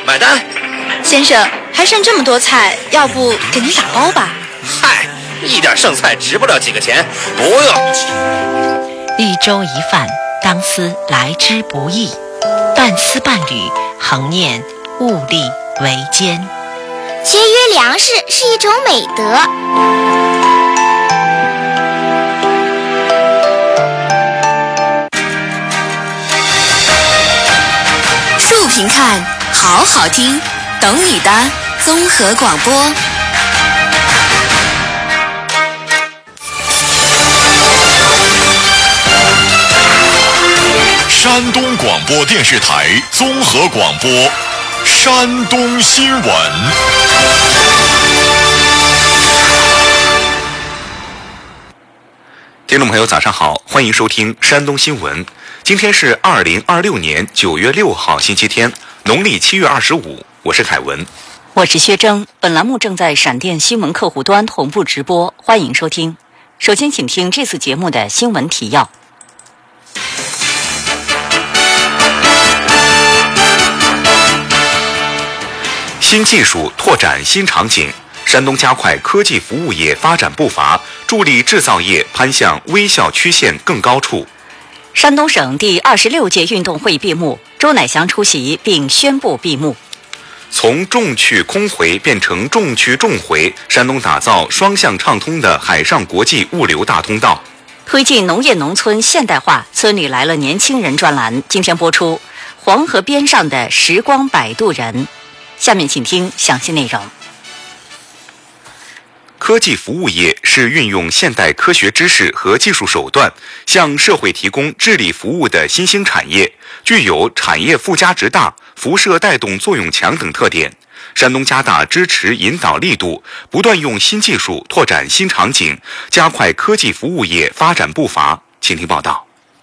买单。 先生，还剩这么多菜，要不给您打包吧？ 嗨，一点剩菜值不了几个钱，不用。 一粥一饭，当思来之不易；半丝半缕，恒念物力维艰。 节约粮食是一种美德。 竖屏看，好好听，懂你的综合广播。 山东广播电视台综合广播，山东新闻。 听众朋友早上好，欢迎收听山东新闻。今天是2026年9月6号星期天，农历7月25，我是凯文。 我是薛征，本栏目正在闪电新闻客户端同步直播，欢迎收听。首先请听这次节目的新闻提要。 新技术拓展新场景，山东加快科技服务业发展步伐，助力制造业攀向微笑曲线更高处。 山东省第26届运动会闭幕，周乃祥出席并宣布闭幕。 从重去空回变成重去重回，山东打造双向畅通的海上国际物流大通道。 推进农业农村现代化，村里来了年轻人专栏今天播出，黄河边上的时光摆渡人。下面请听详细内容。 科技服务业是运用现代科学知识和技术手段，向社会提供治理服务的新兴产业，具有产业附加值大、辐射带动作用强等特点。山东加大支持引导力度，不断用新技术拓展新场景，加快科技服务业发展步伐。请听报道。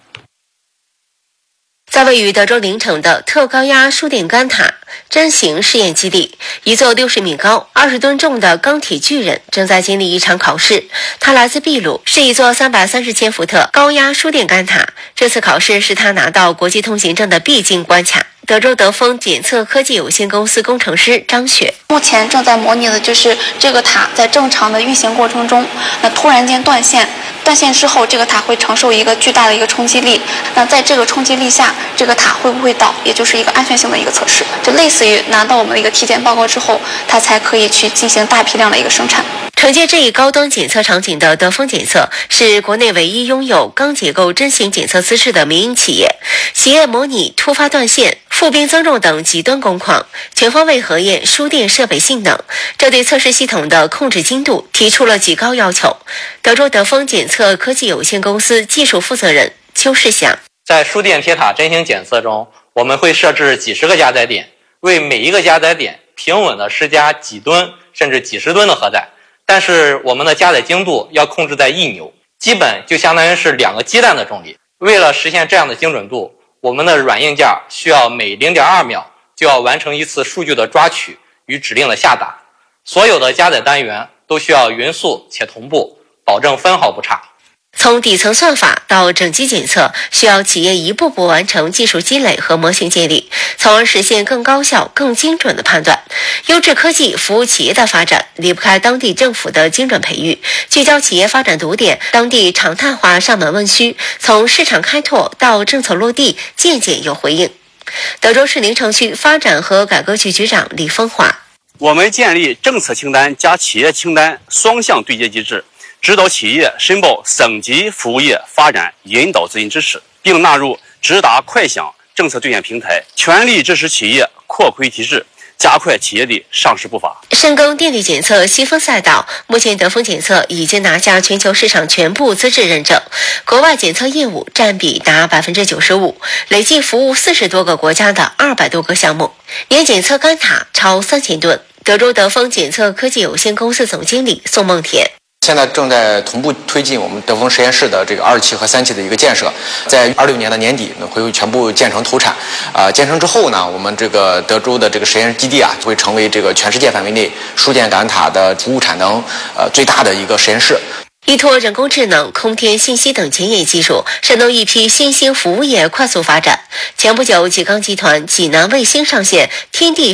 在位于德州临城的特高压输电干塔真型试验基地，一座60米高、20吨重的钢铁巨人正在经历一场考试。它来自秘鲁，是一座330千伏特高压输电干塔。这次考试是他拿到国际通行证的必经关卡。德州德丰检测科技有限公司工程师张雪， 目前正在模拟的就是这个塔在正常的运行过程中，那突然间断线之后，这个塔会承受一个巨大的一个冲击力。那在这个冲击力下，这个塔会不会倒，也就是一个安全性的一个测试。就类似于拿到我们的一个体检报告之后，它才可以去进行大批量的一个生产。 承接这一高端检测场景的德丰检测是国内唯一拥有钢结构真型检测资质的民营企业。企业模拟突发断线、负冰增重等极端工况，全方位核验输电设备性能，这对测试系统的控制精度提出了极高要求。德州德丰检测科技有限公司技术负责人邱世祥， 在输电铁塔真型检测中，我们会设置几十个加载点，为每一个加载点平稳地施加几吨甚至几十吨的荷载，但是我们的加载精度要控制在1牛，基本就相当于是2个鸡蛋的重力。为了实现这样的精准度，我们的软硬件需要每0.2秒就要完成一次数据的抓取与指令的下达，所有的加载单元都需要匀速且同步，保证分毫不差。 从底层算法到整机检测，需要企业一步步完成技术积累和模型建立，从而实现更高效、更精准的判断。优质科技服务企业的发展，离不开当地政府的精准培育，聚焦企业发展堵点，当地常态化上门问需，从市场开拓到政策落地，件件有回应。德州市临城区发展和改革局局长李峰华， 我们建立政策清单加企业清单双向对接机制，指导企业申报省级服务业发展引导资金支持，并纳入直达快享政策兑现平台，全力支持企业扩亏提质，加快企业的上市步伐。 深耕电力检测细分赛道，目前德丰检测已经拿下全球市场全部资质认证，国外检测业务占比达 95%， 累计服务40多个国家的200多个项目，年检测干塔超3000吨。德州德丰检测科技有限公司总经理宋梦田， 现在正在同步推进我们德丰实验室的这个2期和3期的一个建设，在26年的年底会全部建成投产。建成之后呢，我们这个德州的这个实验基地会成为这个全世界范围内输电感塔的服务产能最大的一个实验室。 依托人工智能、空天信息等前沿技术，山东一批新兴服务业快速发展。前不久，济钢集团济南卫星上线天地